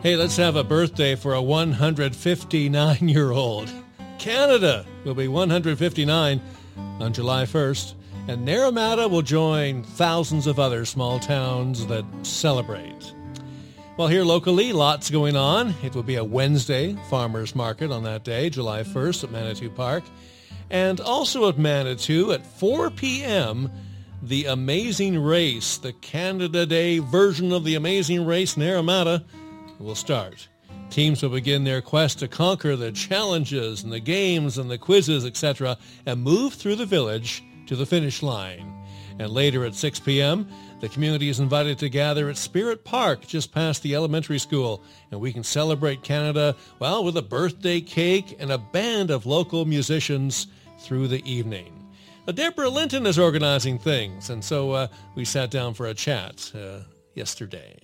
Hey, let's have a birthday for a 159-year-old. Canada will be 159 on July 1st, and Naramata will join thousands of other small towns that celebrate. Well, here locally, lots going on. It will be a Wednesday farmers market on that day, July 1st at Manitou Park. And also at Manitou at 4 p.m., the Amazing Race, the Canada Day version of the Amazing Race Naramata, will start. Teams will begin their quest to conquer the challenges and the games and the quizzes, etc., and move through the village to the finish line. And later at 6 p.m., the community is invited to gather at Spirit Park just past the elementary school, and we can celebrate Canada, well, with a birthday cake and a band of local musicians through the evening. Deborah Linton is organizing things, and so we sat down for a chat yesterday.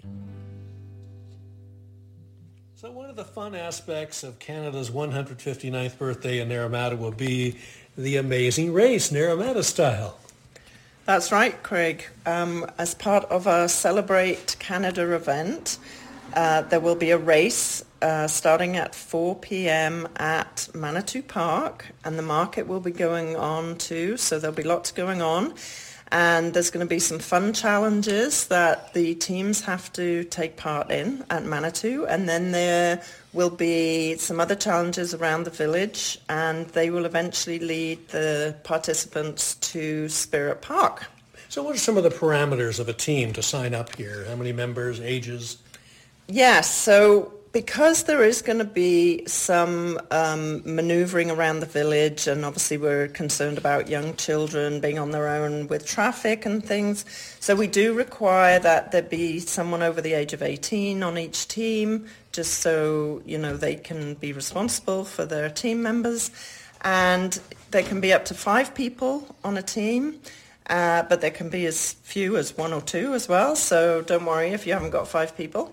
So one of the fun aspects of Canada's 159th birthday in Naramata will be the Amazing Race, Naramata style. That's right, Craig. As part of our Celebrate Canada event, there will be a race starting at 4 p.m. at Manitou Park, and the market will be going on too, so there'll be lots going on. And there's going to be some fun challenges that the teams have to take part in at Manitou. And then there will be some other challenges around the village, and they will eventually lead the participants to Spirit Park. So what are some of the parameters of a team to sign up here? How many members, ages? Yes, so because there is going to be some manoeuvring around the village, and obviously we're concerned about young children being on their own with traffic and things, so we do require that there be someone over the age of 18 on each team, just so, you know, they can be responsible for their team members. And there can be up to 5 people on a team, but there can be as few as 1 or 2 as well, so don't worry if you haven't got 5 people.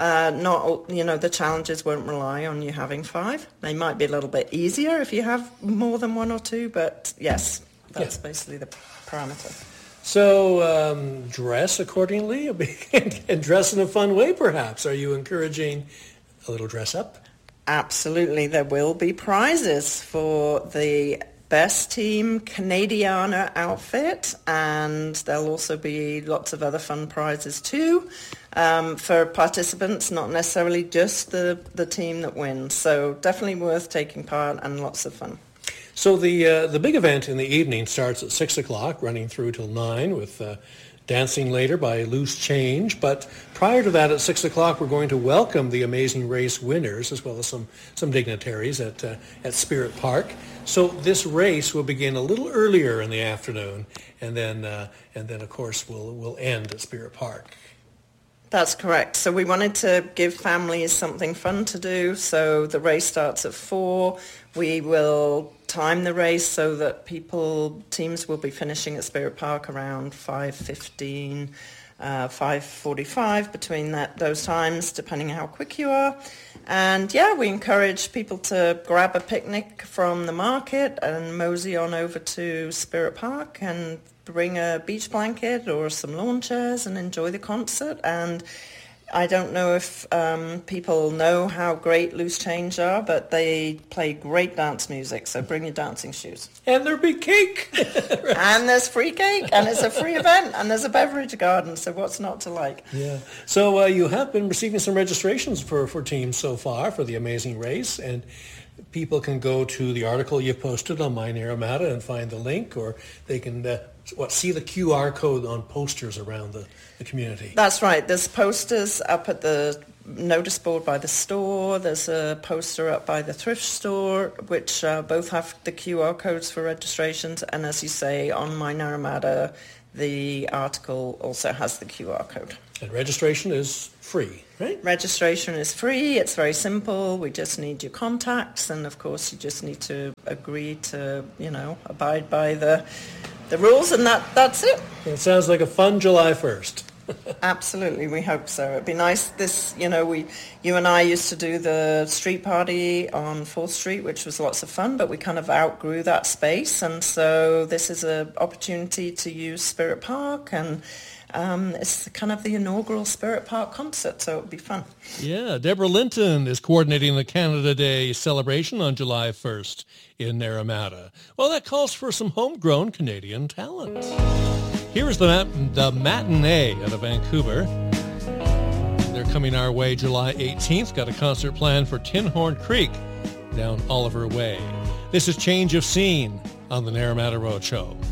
The challenges won't rely on you having 5. They might be a little bit easier if you have more than 1 or 2, but yes, that's basically the parameter. So dress accordingly and dress in a fun way, perhaps. Are you encouraging a little dress up? Absolutely. There will be prizes for the best team Canadiana outfit, and there'll also be lots of other fun prizes too for participants, not necessarily just the team that wins. So definitely worth taking part and lots of fun. So the big event in the evening starts at 6 o'clock, running through till 9 with dancing later by Loose Change. But prior to that, at 6 o'clock, we're going to welcome the Amazing Race winners, as well as some dignitaries at Spirit Park. So this race will begin a little earlier in the afternoon, and then of course will end at Spirit Park. That's correct. So we wanted to give families something fun to do. So the race starts at 4. We will time the race so that teams will be finishing at Spirit Park around 5:15, 5:45, between those times, depending on how quick you are. And we encourage people to grab a picnic from the market and mosey on over to Spirit Park and bring a beach blanket or some lawn chairs and enjoy the concert. And I don't know if people know how great Loose Change are, but they play great dance music, so bring your dancing shoes. And there'll be cake. And there's free cake, and it's a free event, and there's a beverage garden, so what's not to like? Yeah. So you have been receiving some registrations for teams so far for the Amazing Race, and people can go to the article you've posted on My Naramata and find the link, or they can see the QR code on posters around the community. That's right. There's posters up at the notice board by the store. There's a poster up by the thrift store, which both have the QR codes for registrations. And as you say, on My Naramata, the article also has the QR code. And registration is free, right? Registration is free. It's very simple. We just need your contacts. And, of course, you just need to agree to, abide by the rules, and that's it. It sounds like a fun July 1st. Absolutely, we hope so. It'd be nice. You and I used to do the street party on 4th Street, which was lots of fun, but we kind of outgrew that space, and so this is an opportunity to use Spirit Park and It's kind of the inaugural Spirit Park concert, so it'll be fun. Yeah, Deborah Linton is coordinating the Canada Day celebration on July 1st in Naramata. Well, that calls for some homegrown Canadian talent. Here is the Matinee out of Vancouver. They're coming our way July 18th. Got a concert planned for Tinhorn Creek down Oliver Way. This is Change of Scene on the Naramata Roadshow.